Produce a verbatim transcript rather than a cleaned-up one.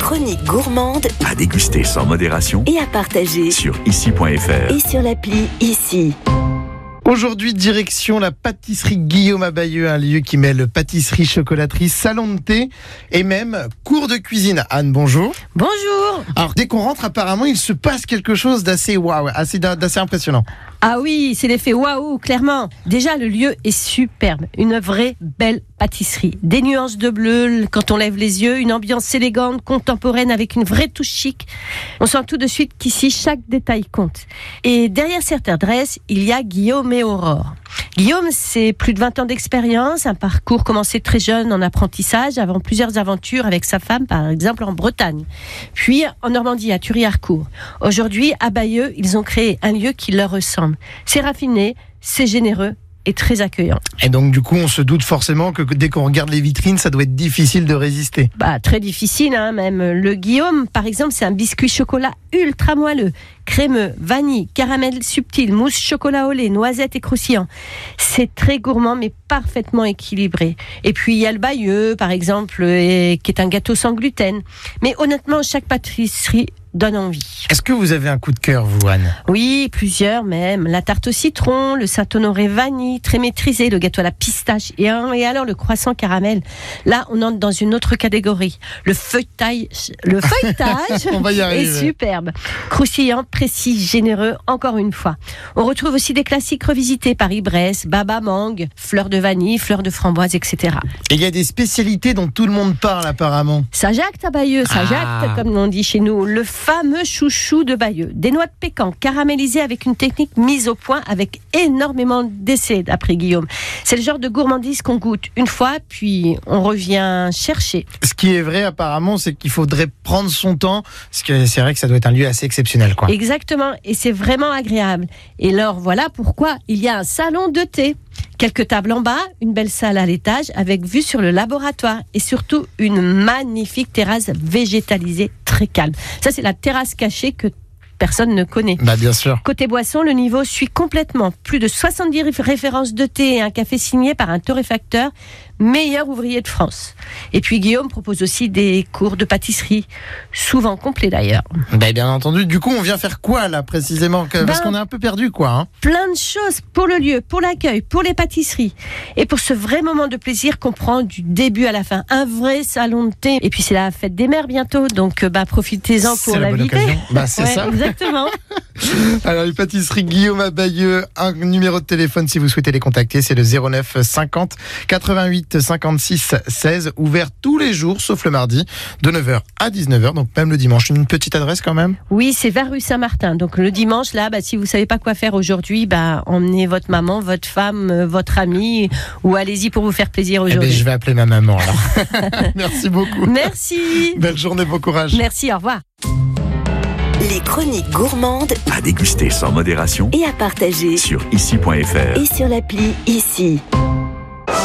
chroniques gourmandes à déguster sans modération et à partager sur ici point f r et sur l'appli Ici. Aujourd'hui, direction la pâtisserie Guillaume à Bayeux, un lieu qui mêle pâtisserie, chocolaterie, salon de thé et même cours de cuisine. Anne, bonjour. Bonjour. Alors, dès qu'on rentre, apparemment, il se passe quelque chose d'assez waouh, assez, d'assez impressionnant. Ah oui, c'est l'effet waouh, clairement. Déjà, le lieu est superbe. Une vraie belle pâtisserie. Des nuances de bleu quand on lève les yeux, une ambiance élégante, contemporaine avec une vraie touche chic. On sent tout de suite qu'ici, chaque détail compte. Et derrière cette adresse, il y a Guillaume et Aurore. Guillaume, c'est plus de vingt ans d'expérience, un parcours commencé très jeune en apprentissage, avant plusieurs aventures avec sa femme, par exemple en Bretagne. Puis en Normandie, à Thury-Harcourt. Aujourd'hui, à Bayeux, ils ont créé un lieu qui leur ressemble. C'est raffiné, c'est généreux et très accueillant. Et donc, du coup, on se doute forcément que dès qu'on regarde les vitrines, ça doit être difficile de résister. Bah, très difficile, hein, même. Le Guillaume, par exemple, c'est un biscuit chocolat ultra moelleux, crémeux, vanille, caramel subtil, mousse chocolat au lait, noisettes et croustillant. C'est très gourmand, mais parfaitement équilibré. Et puis, il y a le Bayeux, par exemple, et, qui est un gâteau sans gluten. Mais honnêtement, chaque pâtisserie donne envie. Est-ce que vous avez un coup de cœur, vous, Anne ? Oui, plusieurs même. La tarte au citron, le Saint-Honoré vanille, très maîtrisé, le gâteau à la pistache et, et alors le croissant caramel. Là, on entre dans une autre catégorie. Le feuilletage, le feuilletage on va y arriver. est superbe. Croustillant, précis, généreux, encore une fois. On retrouve aussi des classiques revisités, Paris-Brest, Baba Mangue, fleurs de vanille, fleurs de framboise, et cetera. Et il y a des spécialités dont tout le monde parle, apparemment. Ça jacte à Bayeux, ça jacte, Ah. comme on dit chez nous. Le fameux chouchou de Bayeux. Des noix de pécan caramélisées avec une technique mise au point avec énormément d'essais, d'après Guillaume. C'est le genre de gourmandise qu'on goûte une fois, puis on revient chercher. Ce qui est vrai, apparemment, c'est qu'il faudrait prendre son temps, parce que c'est vrai que ça doit être un lieu assez exceptionnel, quoi. Exactement, et c'est vraiment agréable. Et alors voilà pourquoi il y a un salon de thé. Quelques tables en bas, une belle salle à l'étage avec vue sur le laboratoire et surtout une magnifique terrasse végétalisée très calme. Ça, c'est la terrasse cachée que personne ne connaît. Bah, bien sûr. Côté boisson, le niveau suit complètement. Plus de soixante-dix références de thé et un café signé par un torréfacteur, meilleur ouvrier de France. Et puis Guillaume propose aussi des cours de pâtisserie, souvent complets d'ailleurs. Bah, bien entendu. Du coup, on vient faire quoi, là, précisément ? que- Parce Ben, qu'on est un peu perdu, quoi. Hein. Plein de choses pour le lieu, pour l'accueil, pour les pâtisseries et pour ce vrai moment de plaisir qu'on prend du début à la fin. Un vrai salon de thé. Et puis c'est la fête des mères bientôt, donc bah, profitez-en pour C'est la bonne l'inviter. occasion. Bah, c'est Ouais, ça. Exactement. Alors, les pâtisseries Guillaume à Bayeux, un numéro de téléphone si vous souhaitez les contacter, c'est le zéro neuf cinquante quatre-vingt-huit cinquante-six seize, ouvert tous les jours, sauf le mardi, de neuf heures à dix-neuf heures, donc même le dimanche. Une petite adresse quand même ? Oui, c'est vers rue Saint-Martin. Donc le dimanche, là, bah, si vous savez pas quoi faire aujourd'hui, bah, emmenez votre maman, votre femme, euh, votre amie, ou allez-y pour vous faire plaisir Eh ben, aujourd'hui. je vais appeler ma maman, alors. Merci beaucoup. Merci. Belle journée, bon courage. Merci, au revoir. Les chroniques gourmandes à déguster sans modération et à partager sur ici point f r et sur l'appli Ici.